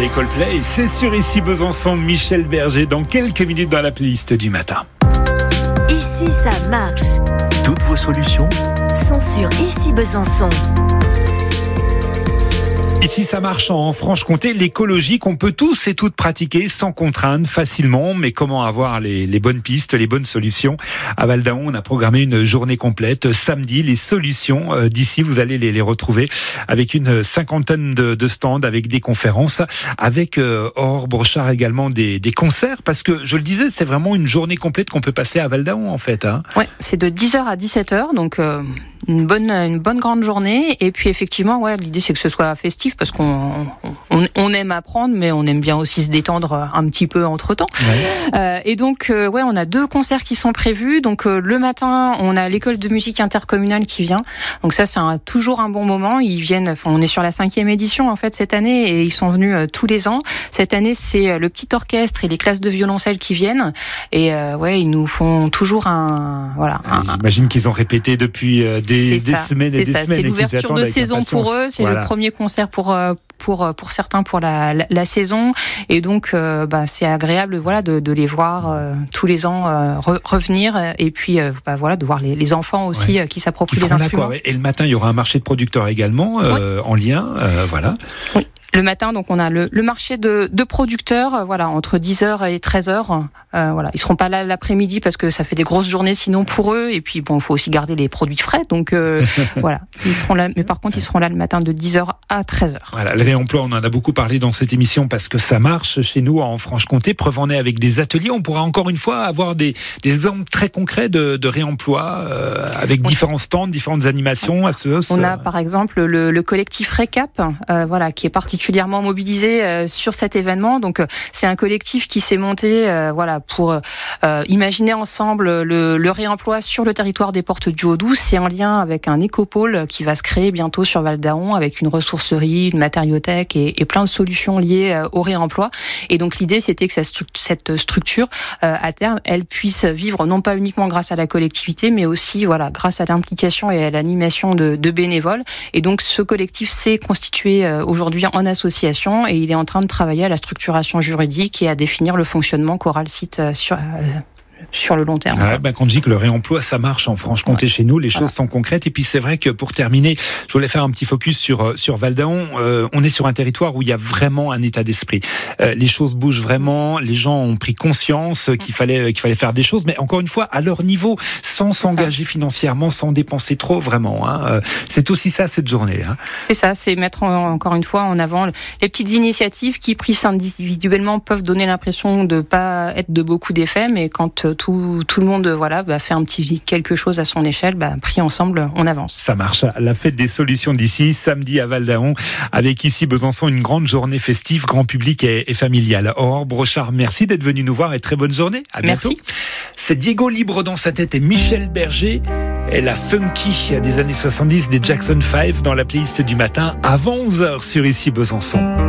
Allez, Coldplay, c'est sur Ici Besançon, Michel Berger, dans quelques minutes dans la playlist du matin. Ici, ça marche. Toutes vos solutions Sont sur Ici Besançon. Ici, ça marche en Franche-Comté. L'écologie qu'on peut tous et toutes pratiquer sans contrainte, facilement. Mais comment avoir les bonnes pistes, les bonnes solutions? À Val-d'Aon, on a programmé une journée complète. Samedi, les solutions d'ici, vous allez les retrouver avec une cinquantaine de stands, avec des conférences, avec Aurore Brochard également des concerts. Parce que, je le disais, c'est vraiment une journée complète qu'on peut passer à Val-d'Aon, en fait. Hein. Ouais, c'est de 10h à 17h, donc une bonne grande journée. Et puis effectivement, ouais, l'idée c'est que ce soit festif parce qu'on aime apprendre, mais on aime bien aussi se détendre un petit peu entre temps. Ouais. Et donc, ouais, on a 2 concerts qui sont prévus. Donc le matin, on a l'école de musique intercommunale qui vient. Donc ça, c'est toujours un bon moment. Ils viennent. On est sur la 5e édition en fait cette année et ils sont venus tous les ans. Cette année, c'est le petit orchestre et les classes de violoncelle qui viennent. Et ouais, ils nous font toujours J'imagine qu'ils ont répété depuis des semaines et des semaines. C'est l'ouverture de saison pour eux. C'est le premier concert pour certains pour la saison. Et donc, c'est agréable, de les voir tous les ans revenir. Et puis, de voir les enfants aussi qui s'approprient les instruments. Et le matin, il y aura un marché de producteurs également en lien. Voilà. Oui. Le matin, donc on a le marché de producteurs, entre 10h et 13h. Ils seront pas là l'après-midi parce que ça fait des grosses journées sinon pour eux. Et puis il faut aussi garder les produits frais. Donc voilà, ils seront là. Mais par contre, ils seront là le matin de 10h à 13h. Voilà, le réemploi, on en a beaucoup parlé dans cette émission parce que ça marche chez nous en Franche-Comté. Preuve en est avec des ateliers. On pourra encore une fois avoir des exemples très concrets de réemploi avec différents stands, différentes animations. On a par exemple le collectif Récap, qui est particulièrement mobilisé sur cet événement. Donc c'est un collectif qui s'est monté pour imaginer ensemble le réemploi sur le territoire des Portes du Haut-Doubs. C'est en lien avec un écopôle qui va se créer bientôt sur Val-d'Aon avec une ressourcerie, une matériothèque et plein de solutions liées au réemploi. Et donc l'idée c'était que cette structure à terme elle puisse vivre non pas uniquement grâce à la collectivité mais aussi grâce à l'implication et à l'animation de bénévoles. Et donc ce collectif s'est constitué aujourd'hui en association et il est en train de travailler à la structuration juridique et à définir le fonctionnement qu'aura le site sur le long terme. Quand je dis que le réemploi, ça marche en Franche-Comté chez nous, les choses sont concrètes. Et puis c'est vrai que pour terminer, je voulais faire un petit focus sur Val-d'Aon. On est sur un territoire où il y a vraiment un état d'esprit. Les choses bougent vraiment, les gens ont pris conscience qu'il fallait faire des choses, mais encore une fois, à leur niveau, sans s'engager financièrement, sans dépenser trop, vraiment. C'est aussi ça, cette journée. C'est ça, c'est mettre encore une fois en avant les petites initiatives qui, prises individuellement, peuvent donner l'impression de pas être de beaucoup d'effets, mais quand tout le monde fait un petit quelque chose à son échelle, pris ensemble, on avance. Ça marche. La fête des solutions d'ici, samedi à Val-d'Aon, avec ici Besançon, une grande journée festive, grand public et familiale. Aurore Brochard, merci d'être venu nous voir et très bonne journée. À bientôt. Merci. C'est Diego Libre dans sa tête et Michel Berger et la funky des années 70 des Jackson 5 dans la playlist du matin avant 11h sur Ici Besançon.